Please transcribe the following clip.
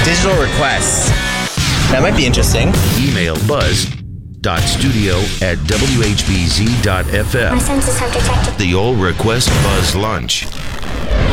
digital requests. That might be interesting. Email buzz.studio@whbz.fm. My senses have detected The All Request Buzz Lunch.